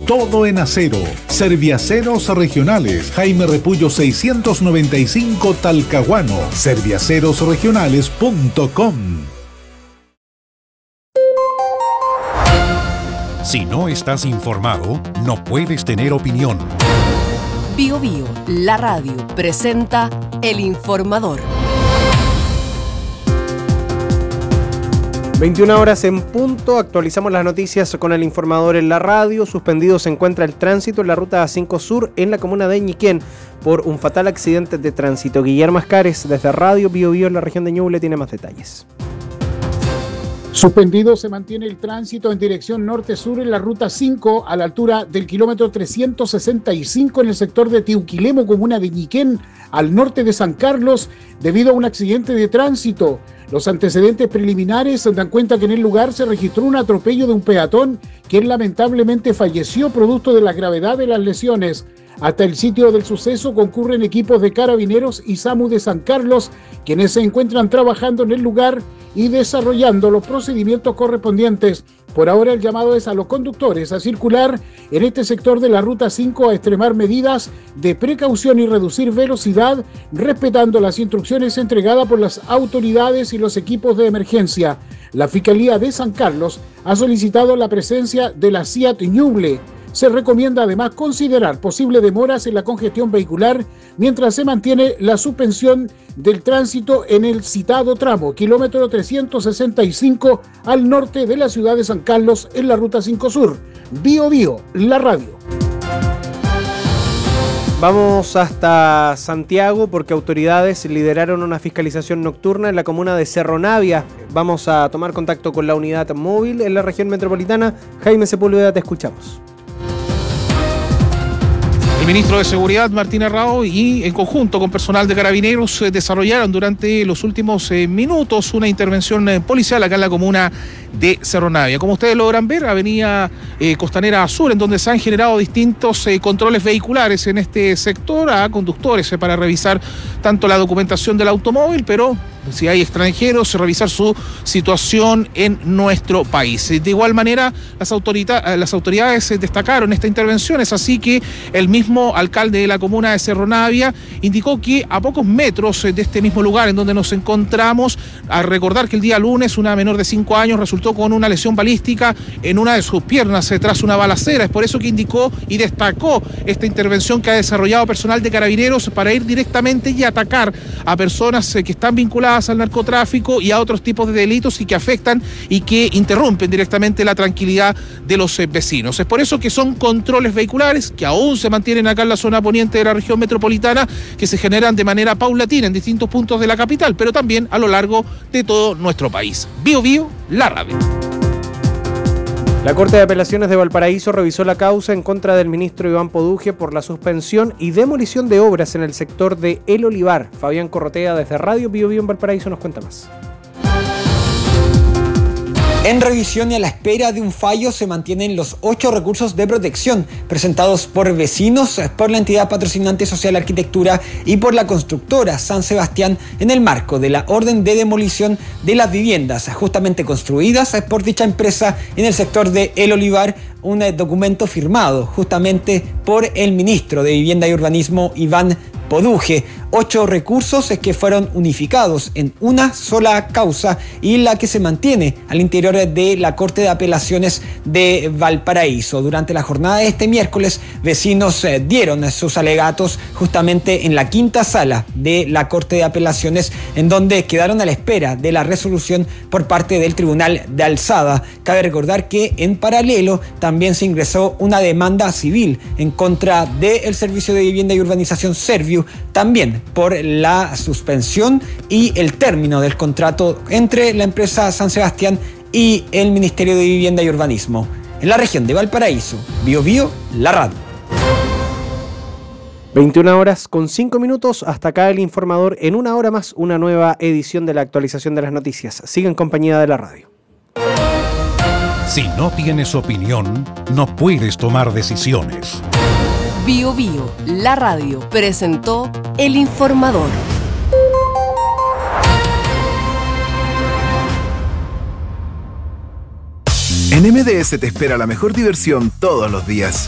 todo en acero. Serviaceros Regionales, Jaime Repullo 695 Talcahuano. Serviacerosregionales.com. Si no estás informado, no puedes tener opinión. BioBio, la radio, presenta El Informador. 21 horas en punto, actualizamos las noticias con El Informador en la radio. Suspendido se encuentra el tránsito en la ruta A5 Sur en la comuna de Ñiquén por un fatal accidente de tránsito. Guillermo Ascares, desde Radio BioBio en la región de Ñuble, tiene más detalles. Suspendido se mantiene el tránsito en dirección norte-sur en la ruta 5 a la altura del kilómetro 365 en el sector de Tiuquilemo, comuna de Ñiquén, al norte de San Carlos, debido a un accidente de tránsito. Los antecedentes preliminares dan cuenta que en el lugar se registró un atropello de un peatón, quien lamentablemente falleció producto de la gravedad de las lesiones. Hasta el sitio del suceso concurren equipos de Carabineros y SAMU de San Carlos, quienes se encuentran trabajando en el lugar y desarrollando los procedimientos correspondientes. Por ahora el llamado es a los conductores a circular en este sector de la Ruta 5 a extremar medidas de precaución y reducir velocidad, respetando las instrucciones entregadas por las autoridades y los equipos de emergencia. La Fiscalía de San Carlos ha solicitado la presencia de la CIAT Ñuble. Se recomienda además considerar posibles demoras en la congestión vehicular mientras se mantiene la suspensión del tránsito en el citado tramo, kilómetro 365 al norte de la ciudad de San Carlos en la Ruta 5 Sur. BioBio, la radio. Vamos hasta Santiago porque autoridades lideraron una fiscalización nocturna en la comuna de Cerro Navia. Vamos a tomar contacto con la unidad móvil en la región metropolitana. Jaime Sepúlveda, te escuchamos. El ministro de Seguridad, Martín Herrao, y en conjunto con personal de Carabineros desarrollaron durante los últimos minutos una intervención policial acá en la comuna de Cerro Navia. Como ustedes logran ver, avenida Costanera Sur, en donde se han generado distintos controles vehiculares en este sector a conductores para revisar tanto la documentación del automóvil, pero si hay extranjeros, revisar su situación en nuestro país. De igual manera, las autoridades destacaron esta intervención, es así que el mismo alcalde de la comuna de Cerro Navia indicó que a pocos metros de este mismo lugar en donde nos encontramos, al recordar que el día lunes una menor de 5 años resultó con una lesión balística en una de sus piernas tras una balacera. Es por eso que indicó y destacó esta intervención que ha desarrollado personal de Carabineros para ir directamente y atacar a personas que están vinculadas al narcotráfico y a otros tipos de delitos y que afectan y que interrumpen directamente la tranquilidad de los vecinos. Es por eso que son controles vehiculares que aún se mantienen acá en la zona poniente de la región metropolitana, que se generan de manera paulatina en distintos puntos de la capital, pero también a lo largo de todo nuestro país. BioBio, la radio. La Corte de Apelaciones de Valparaíso revisó la causa en contra del ministro Iván Poduje por la suspensión y demolición de obras en el sector de El Olivar. Fabián Corrotea, desde Radio BioBio en Valparaíso, nos cuenta más. En revisión y a la espera de un fallo se mantienen los 8 recursos de protección presentados por vecinos, por la entidad patrocinante Social Arquitectura y por la constructora San Sebastián en el marco de la orden de demolición de las viviendas justamente construidas por dicha empresa en el sector de El Olivar, un documento firmado justamente por el ministro de Vivienda y Urbanismo, Iván Poduje. 8 recursos que fueron unificados en una sola causa y la que se mantiene al interior de la Corte de Apelaciones de Valparaíso. Durante la jornada de este miércoles, vecinos dieron sus alegatos justamente en la quinta sala de la Corte de Apelaciones, en donde quedaron a la espera de la resolución por parte del Tribunal de Alzada. Cabe recordar que en paralelo también se ingresó una demanda civil en contra del Servicio de Vivienda y Urbanización Serviu, también por la suspensión y el término del contrato entre la empresa San Sebastián y el Ministerio de Vivienda y Urbanismo. En la región de Valparaíso, BioBio, la radio. 21 horas con 5 minutos, hasta acá El Informador. En una hora más, una nueva edición de la actualización de las noticias. Siga en compañía de la radio. Si no tienes opinión, no puedes tomar decisiones. BioBio, la radio, presentó El Informador. En MDS te espera la mejor diversión todos los días.